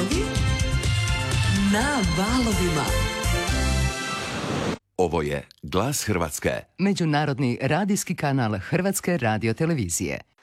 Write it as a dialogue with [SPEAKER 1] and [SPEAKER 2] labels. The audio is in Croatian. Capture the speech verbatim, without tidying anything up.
[SPEAKER 1] Valovi na valovima.
[SPEAKER 2] Ovo je Glas Hrvatske.
[SPEAKER 3] Međunarodni radijski kanal Hrvatske radiotelevizije.